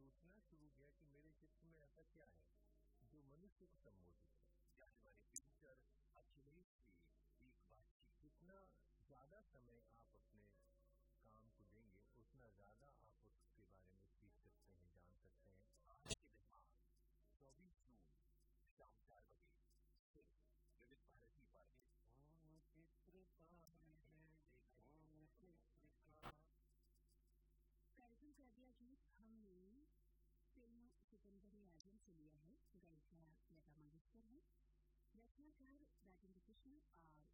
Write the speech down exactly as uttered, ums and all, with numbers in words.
सोचना शुरू किया कि मेरे चित्र में ऐसा क्या है जो मनुष्य को संबोधित है। जाने वाले पेंटर अखिलेश से एक बातचीत। जितना ज्यादा समय आप अपने काम को देंगे उतना ज्यादा आप उसके बारे में सीख सकते हैं, जान सकते हैं। आज के मेहमान चौबीस जून शाम चार बजे सिर्फ विविध भारती पर। कार्यक्रम का अगला गीत हमने फिल्म सिकंदर आजम से लिया है। गायिका लता मंगेशकर है, रचनाकार राजेंद्र कृष्ण और